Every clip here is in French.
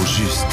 juste.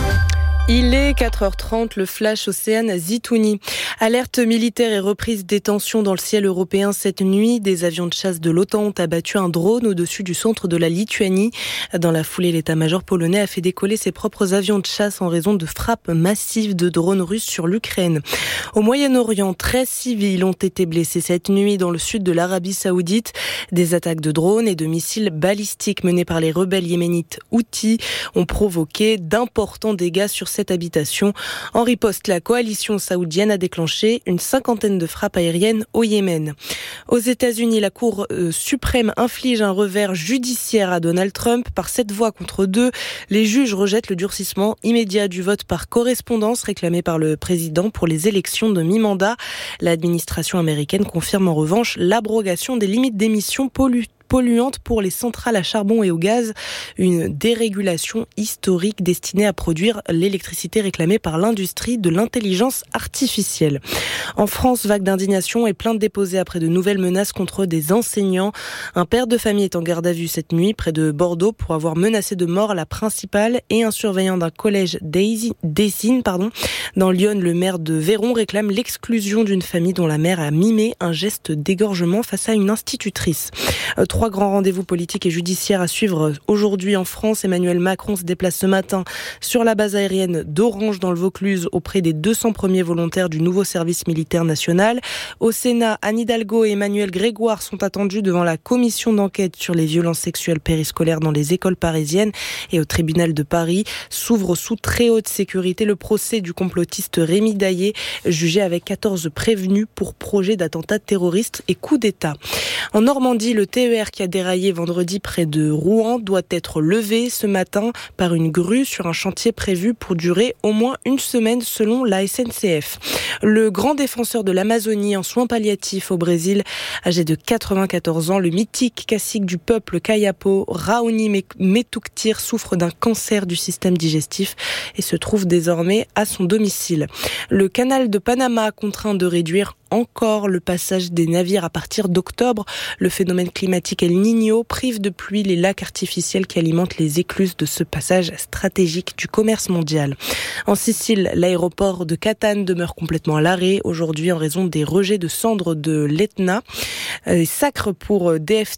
Il est 4h30, le flash Océane Zitouni. Alerte militaire et reprise des tensions dans le ciel européen cette nuit. Des avions de chasse de l'OTAN ont abattu un drone au-dessus du centre de la Lituanie. Dans la foulée, l'état-major polonais a fait décoller ses propres avions de chasse en raison de frappes massives de drones russes sur l'Ukraine. Au Moyen-Orient, 13 civils ont été blessés cette nuit dans le sud de l'Arabie Saoudite. Des attaques de drones et de missiles balistiques menées par les rebelles yéménites Houthis ont provoqué d'importants dégâts sur cette habitation. En riposte, la coalition saoudienne a déclenché une 50aine de frappes aériennes au Yémen. Aux États-Unis, la Cour suprême inflige un revers judiciaire à Donald Trump par 7 voix contre 2. Les juges rejettent le durcissement immédiat du vote par correspondance réclamé par le président pour les élections de mi-mandat. L'administration américaine confirme en revanche l'abrogation des limites d'émissions polluantes pour les centrales à charbon et au gaz, une dérégulation historique destinée à produire l'électricité réclamée par l'industrie de l'intelligence artificielle. En France, vague d'indignation et plainte déposée après de nouvelles menaces contre des enseignants. Un père de famille est en garde à vue cette nuit près de Bordeaux pour avoir menacé de mort la principale et un surveillant d'un collège d'Essines. Dans Lyon, le maire de Véron réclame l'exclusion d'une famille dont la mère a mimé un geste d'égorgement face à une institutrice. 3 grands rendez-vous politiques et judiciaires à suivre aujourd'hui en France. Emmanuel Macron se déplace ce matin sur la base aérienne d'Orange dans le Vaucluse auprès des 200 premiers volontaires du nouveau service militaire national. Au Sénat, Anne Hidalgo et Emmanuel Grégoire sont attendus devant la commission d'enquête sur les violences sexuelles périscolaires dans les écoles parisiennes. Et au tribunal de Paris s'ouvre sous très haute sécurité le procès du complotiste Rémi Daillé, jugé avec 14 prévenus pour projet d'attentat terroriste et coup d'État. En Normandie, le TER qui a déraillé vendredi près de Rouen doit être levé ce matin par une grue sur un chantier prévu pour durer au moins une semaine selon la SNCF. Le grand défenseur de l'Amazonie en soins palliatifs au Brésil, âgé de 94 ans, le mythique cacique du peuple Kayapo, Raoni Metuktir, souffre d'un cancer du système digestif et se trouve désormais à son domicile. Le canal de Panama contraint de réduire encore le passage des navires à partir d'octobre. Le phénomène climatique El Niño prive de pluie les lacs artificiels qui alimentent les écluses de ce passage stratégique du commerce mondial. En Sicile, l'aéroport de Catane demeure complètement à l'arrêt aujourd'hui en raison des rejets de cendres de l'Etna. Sacre pour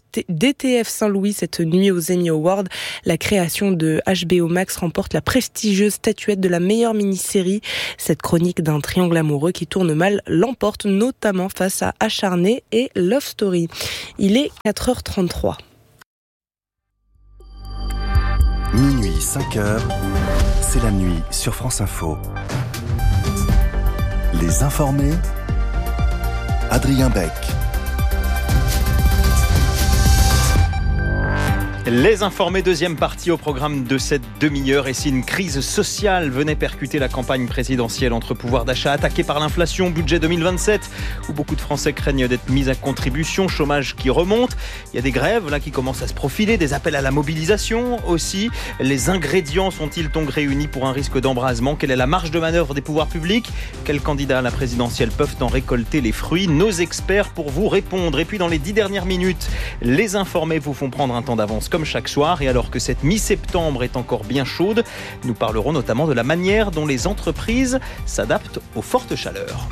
DTF Saint-Louis cette nuit aux Emmy Awards. La création de HBO Max remporte la prestigieuse statuette de la meilleure mini-série. Cette chronique d'un triangle amoureux qui tourne mal l'emporte notamment face à Acharné et Love Story. Il est 4h33. Minuit 5h, c'est la nuit sur France Info. Les informés, Adrien Beck. Les informés, deuxième partie au programme de cette demi-heure. Et si une crise sociale venait percuter la campagne présidentielle entre pouvoir d'achat attaqué par l'inflation, budget 2027, où beaucoup de Français craignent d'être mis à contribution, chômage qui remonte, il y a des grèves là qui commencent à se profiler, des appels à la mobilisation aussi. Les ingrédients sont-ils donc réunis pour un risque d'embrasement? Quelle est la marge de manœuvre des pouvoirs publics? Quels candidats à la présidentielle peuvent en récolter les fruits? Nos experts pour vous répondre. Et puis dans les 10 dernières minutes, les informés vous font prendre un temps d'avance comme chaque soir. Et alors que cette mi-septembre est encore bien chaude, nous parlerons notamment de la manière dont les entreprises s'adaptent aux fortes chaleurs.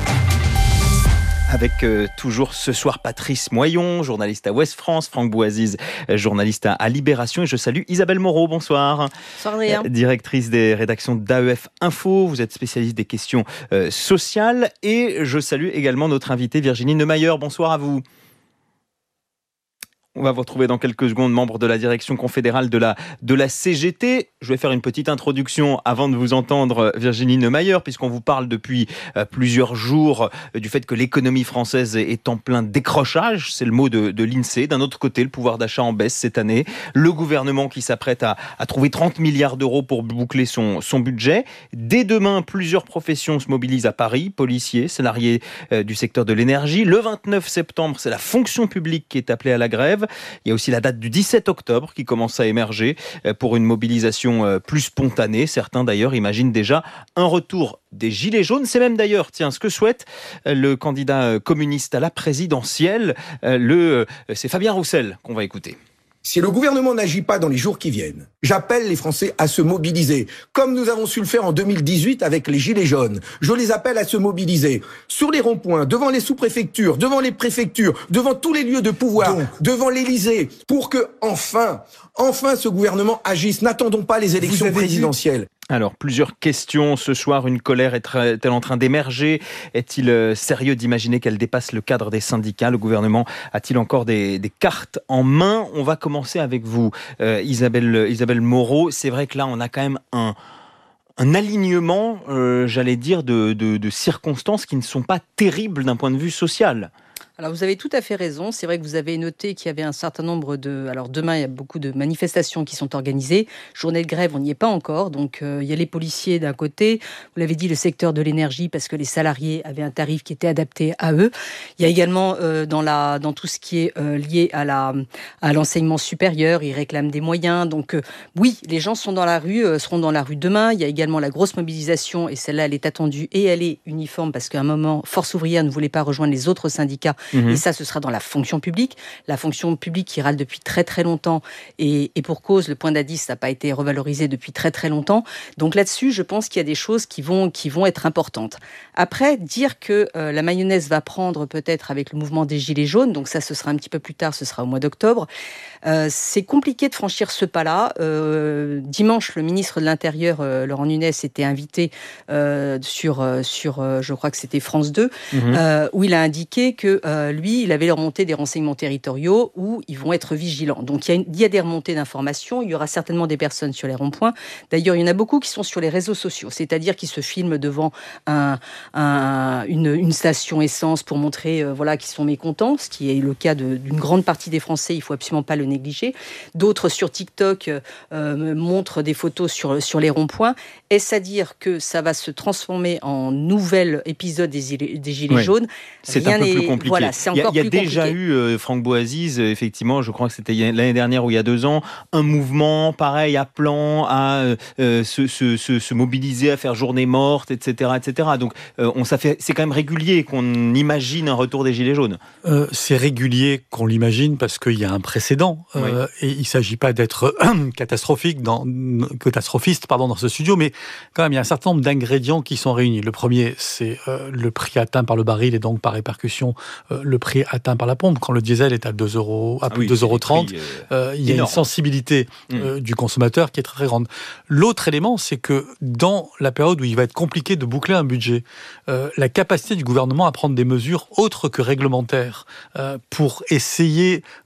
Avec toujours ce soir Patrice Moyon, journaliste à Ouest France, Franck Bouaziz, journaliste à Libération, et je salue Isabelle Moreau, bonsoir. Bonsoir Adrien. Directrice des rédactions d'AEF Info, vous êtes spécialiste des questions sociales, et je salue également notre invitée Virginie Neumayer, bonsoir à vous. On va vous retrouver dans quelques secondes, membre de la direction confédérale de la CGT. Je vais faire une petite introduction avant de vous entendre, Virginie Neumayer, puisqu'on vous parle depuis plusieurs jours du fait que l'économie française est en plein décrochage. C'est le mot de l'INSEE. D'un autre côté, le pouvoir d'achat en baisse cette année. Le gouvernement qui s'apprête à trouver 30 milliards d'euros pour boucler son budget. Dès demain, plusieurs professions se mobilisent à Paris. Policiers, salariés du secteur de l'énergie. Le 29 septembre, c'est la fonction publique qui est appelée à la grève. Il y a aussi la date du 17 octobre qui commence à émerger pour une mobilisation plus spontanée. Certains d'ailleurs imaginent déjà un retour des gilets jaunes. C'est même d'ailleurs, ce que souhaite le candidat communiste à la présidentielle. C'est Fabien Roussel qu'on va écouter. Si le gouvernement n'agit pas dans les jours qui viennent, j'appelle les Français à se mobiliser, comme nous avons su le faire en 2018 avec les Gilets jaunes. Je les appelle à se mobiliser sur les ronds-points, devant les sous-préfectures, devant les préfectures, devant tous les lieux de pouvoir, devant l'Élysée, pour que, enfin, ce gouvernement agisse. N'attendons pas les élections présidentielles. Alors, plusieurs questions ce soir. Une colère est-elle en train d'émerger ? Est-il sérieux d'imaginer qu'elle dépasse le cadre des syndicats ? Le gouvernement a-t-il encore des cartes en main ? On va commencer avec vous, Isabelle Moreau. C'est vrai que là, on a quand même un alignement, j'allais dire, de circonstances qui ne sont pas terribles d'un point de vue social. Alors vous avez tout à fait raison, c'est vrai que vous avez noté qu'il y avait un certain nombre alors demain il y a beaucoup de manifestations qui sont organisées, journée de grève on n'y est pas encore, donc il y a les policiers d'un côté, vous l'avez dit le secteur de l'énergie parce que les salariés avaient un tarif qui était adapté à eux, il y a également dans tout ce qui est lié à l'enseignement supérieur, ils réclament des moyens, donc oui les gens sont dans la rue, seront dans la rue demain, il y a également la grosse mobilisation et celle-là elle est attendue et elle est uniforme parce qu'à un moment Force ouvrière ne voulait pas rejoindre les autres syndicats. Et ça, ce sera dans la fonction publique. La fonction publique qui râle depuis très très longtemps et pour cause, le point d'indice n'a pas été revalorisé depuis très très longtemps. Donc là-dessus, je pense qu'il y a des choses qui vont être importantes. Après, dire que la mayonnaise va prendre peut-être avec le mouvement des Gilets jaunes, donc ça, ce sera un petit peu plus tard, ce sera au mois d'octobre. C'est compliqué de franchir ce pas-là. Dimanche, le ministre de l'Intérieur, Laurent Nunez, était invité sur je crois que c'était France 2, où il a indiqué que lui, il avait remonté des renseignements territoriaux où ils vont être vigilants. Donc, il y a des remontées d'informations. Il y aura certainement des personnes sur les ronds-points. D'ailleurs, il y en a beaucoup qui sont sur les réseaux sociaux, c'est-à-dire qui se filment devant une station essence pour montrer qu'ils sont mécontents, ce qui est le cas d'une grande partie des Français. Il ne faut absolument pas le négliger. D'autres sur TikTok montrent des photos sur les ronds-points. Est-ce à dire que ça va se transformer en nouvel épisode des Gilets jaunes ? C'est un peu plus compliqué. Voilà, c'est encore il y a plus déjà compliqué. eu, Franck Boaziz, effectivement, je crois que c'était l'année dernière ou il y a 2 ans, un mouvement pareil appelant à se mobiliser, à faire journée morte, etc. etc. Donc c'est quand même régulier qu'on imagine un retour des Gilets jaunes. C'est régulier qu'on l'imagine parce qu'il y a un précédent. Et il ne s'agit pas d'être catastrophiste dans ce studio, mais quand même, il y a un certain nombre d'ingrédients qui sont réunis. Le premier, c'est le prix atteint par le baril et donc par répercussion, le prix atteint par la pompe. Quand le diesel est à 2 €, à plus de 2,30 €, il y a une sensibilité du consommateur qui est très, très grande. L'autre élément, c'est que dans la période où il va être compliqué de boucler un budget, la capacité du gouvernement à prendre des mesures autres que réglementaires pour essayer